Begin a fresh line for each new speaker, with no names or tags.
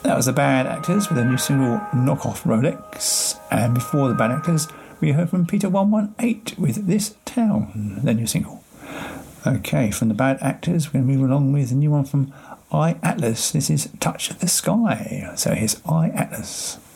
That was the Bad Actors with a new single, Knock Off Rolex. And before the Bad Actors, we heard from Peter 118 with This Town, their new single. Okay, from the Bad Actors, we're going to move along with a new one from I Atlas. This is Touch the Sky. So here's I Atlas.